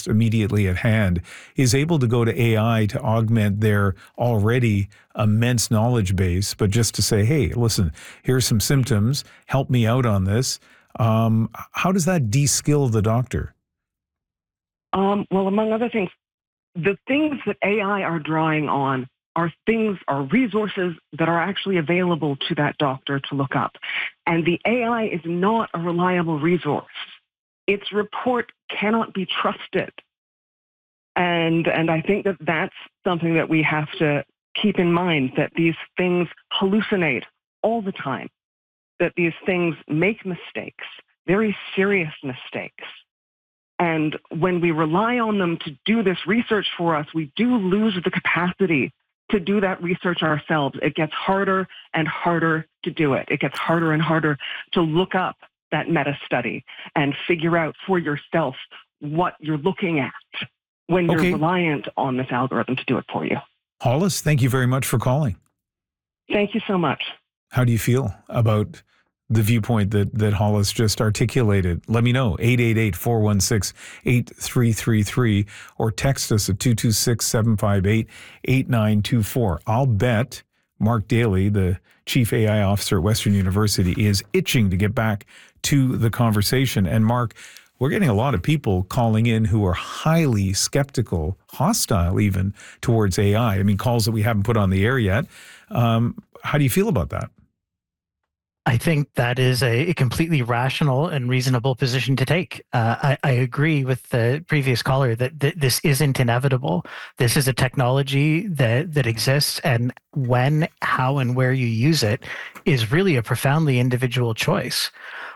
just immediately at hand, is able to go to AI to augment their already immense knowledge base, but just to say, hey, listen, here's some symptoms, help me out on this. How does that de-skill the doctor? Well, among other things, the things that AI are drawing on are resources that are actually available to that doctor to look up. And the AI is not a reliable resource. Its report cannot be trusted. And I think that that's something that we have to keep in mind, that these things hallucinate all the time, that these things make mistakes, very serious mistakes. And when we rely on them to do this research for us, we do lose the capacity to do that research ourselves. It gets harder and harder to do it. It gets harder and harder to look up that meta study and figure out for yourself what you're looking at when you're reliant on this algorithm to do it for you. Hollis, thank you very much for calling. Thank you so much. How do you feel about the viewpoint that Hollis just articulated? Let me know, 888-416-8333, or text us at 226-758-8924. I'll bet Mark Daly, the Chief AI Officer at Western University, is itching to get back to the conversation. And Mark, we're getting a lot of people calling in who are highly skeptical, hostile even, towards AI. I mean, calls that we haven't put on the air yet. How do you feel about that? I think that is a completely rational and reasonable position to take. I agree with the previous caller that this isn't inevitable. This is a technology that exists, and when, how, and where you use it is really a profoundly individual choice.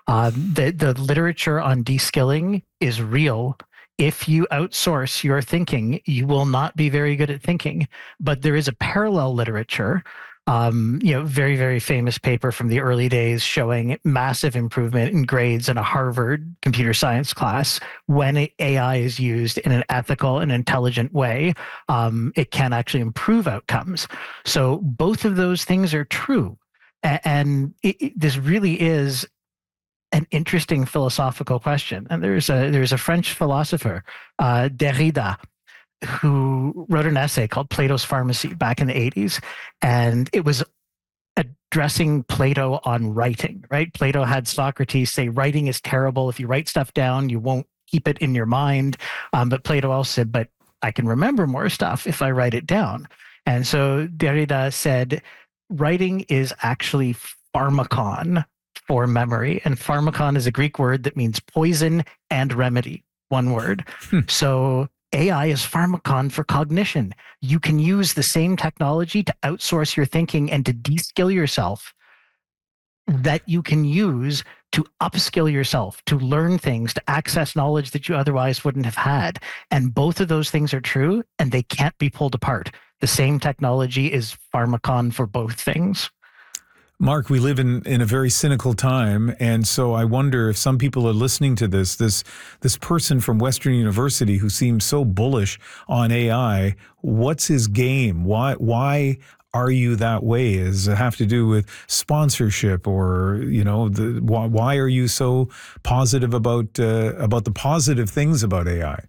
The literature on de-skilling is real. If you outsource your thinking, you will not be very good at thinking. But there is a parallel literature, very, very famous paper from the early days showing massive improvement in grades in a Harvard computer science class. When AI is used in an ethical and intelligent way, it can actually improve outcomes. So both of those things are true. And this really is an interesting philosophical question. And there's a French philosopher, Derrida, who wrote an essay called Plato's Pharmacy back in the 80s. And it was addressing Plato on writing, right? Plato had Socrates say, writing is terrible. If you write stuff down, you won't keep it in your mind. But Plato also said, but I can remember more stuff if I write it down. And so Derrida said, writing is actually pharmakon for memory. And pharmakon is a Greek word that means poison and remedy, one word. So AI is pharmakon for cognition. You can use the same technology to outsource your thinking and to de-skill yourself that you can use to upskill yourself, to learn things, to access knowledge that you otherwise wouldn't have had. And both of those things are true, and they can't be pulled apart. The same technology is pharmakon for both things. Mark, we live in a very cynical time, and so I wonder if some people are listening to this person from Western University who seems so bullish on AI. What's his game? Why are you that way? Does it have to do with sponsorship, or why are you so positive about the positive things about AI?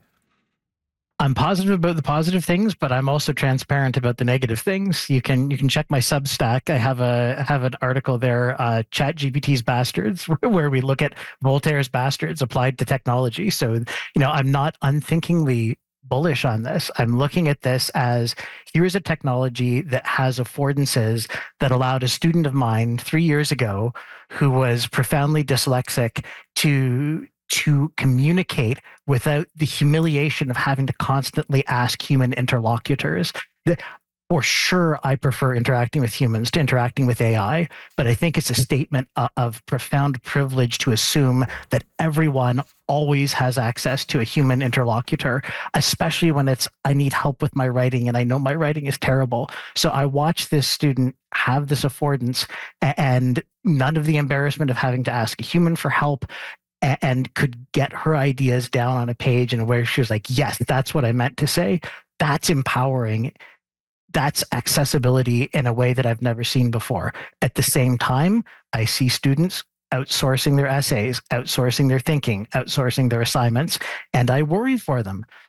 I'm positive about the positive things, but I'm also transparent about the negative things. You can check my Substack. I have an article there, ChatGPT's Bastards, where we look at Voltaire's bastards applied to technology. So, I'm not unthinkingly bullish on this. I'm looking at this as, here's a technology that has affordances that allowed a student of mine 3 years ago who was profoundly dyslexic to communicate without the humiliation of having to constantly ask human interlocutors. For sure, I prefer interacting with humans to interacting with AI, but I think it's a statement of profound privilege to assume that everyone always has access to a human interlocutor, especially when it's, I need help with my writing and I know my writing is terrible. So I watch this student have this affordance and none of the embarrassment of having to ask a human for help, and could get her ideas down on a page and where she was like, yes, that's what I meant to say. That's empowering. That's accessibility in a way that I've never seen before. At the same time, I see students outsourcing their essays, outsourcing their thinking, outsourcing their assignments, and I worry for them